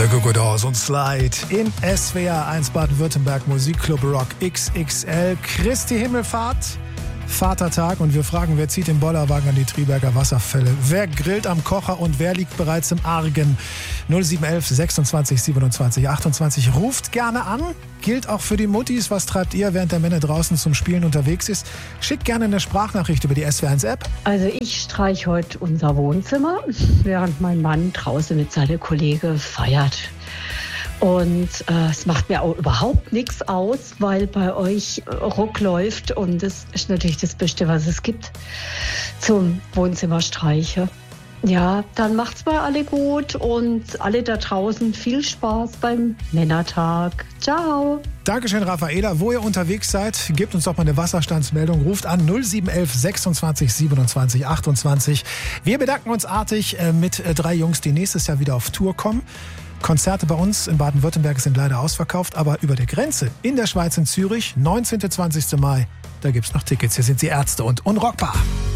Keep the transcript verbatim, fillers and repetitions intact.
The Goo Goo Dolls und Slide in S W R eins Baden-Württemberg Musikclub Rock X X L. Christi Himmelfahrt, Vatertag, und wir fragen, wer zieht den Bollerwagen an die Triberger Wasserfälle? Wer grillt am Kocher und wer liegt bereits im Argen? null sieben eins eins sechsundzwanzig siebenundzwanzig achtundzwanzig. Ruft gerne an. Gilt auch für die Muttis. Was treibt ihr, während der Männer draußen zum Spielen unterwegs ist? Schickt gerne eine Sprachnachricht über die S W R eins App. Also ich streiche heute unser Wohnzimmer, während mein Mann draußen mit seiner Kollege feiert. Und äh, es macht mir auch überhaupt nichts aus, weil bei euch Rock läuft und das ist natürlich das Beste, was es gibt zum Wohnzimmerstreiche. Ja, dann macht's mal alle gut und alle da draußen viel Spaß beim Männertag. Ciao. Dankeschön, Raffaela. Wo ihr unterwegs seid, gebt uns doch mal eine Wasserstandsmeldung. Ruft an null sieben eins eins sechsundzwanzig siebenundzwanzig achtundzwanzig. Wir bedanken uns artig äh, mit äh, drei Jungs, die nächstes Jahr wieder auf Tour kommen. Konzerte bei uns in Baden-Württemberg sind leider ausverkauft, aber über der Grenze in der Schweiz, in Zürich, neunzehnten bis zwanzigsten Mai, da gibt's noch Tickets. Hier sind sie Ärzte und Unrockbar.